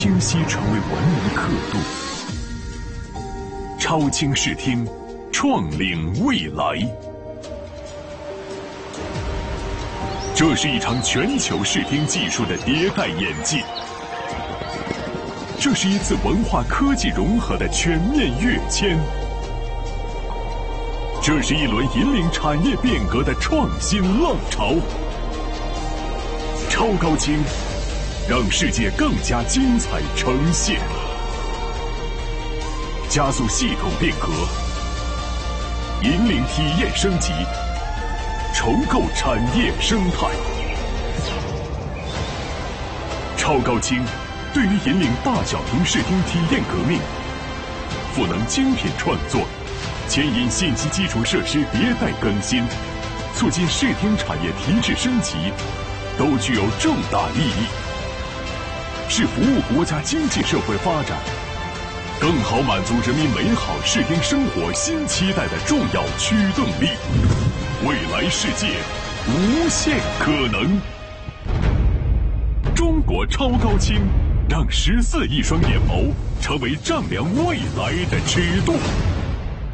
清晰成为文明刻度。超清视听，创领未来。这是一场全球视听技术的迭代演进，这是一次文化科技融合的全面跃迁，这是一轮引领产业变革的创新浪潮。超高清，让世界更加精彩呈现，加速系统变革，引领体验升级，重构产业生态。超高清对于引领大小屏视听体验革命，赋能精品创作，牵引信息基础设施迭代更新，促进视听产业提质升级，都具有重大意义，是服务国家经济社会发展，更好满足人民美好视听生活新期待的重要驱动力。未来世界无限可能。中国超高清，让14亿双眼眸成为丈量未来的尺度。